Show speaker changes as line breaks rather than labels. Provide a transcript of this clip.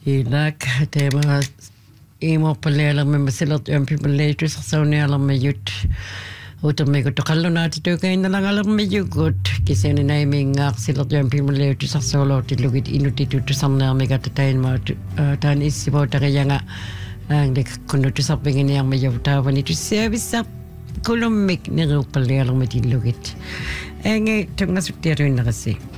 Ilak tema imo palealang me masilat yampi malay sa sauni alam me yut utame ko to kalonati to kay na lang alam me yugot kasi ni naiming silat yampi malay sa solo tilugit inuti to samna me katatain ma tan isibo ta kaya nga ang de kuno to sa pengin yang me yuta wani to service up kolomik ni ro palealang me tilugit enge tunga sutero na kasi